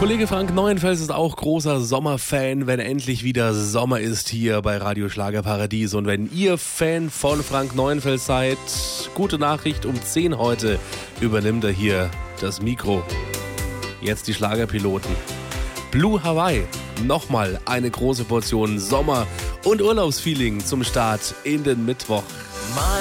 Kollege Frank Neuenfels ist auch großer Sommerfan, wenn endlich wieder Sommer ist hier bei Radio Schlagerparadies. Und wenn ihr Fan von Frank Neuenfels seid, gute Nachricht, um 10 heute übernimmt er hier das Mikro. Jetzt die Schlagerpiloten. Blue Hawaii, nochmal eine große Portion Sommer- und Urlaubsfeeling zum Start in den Mittwoch.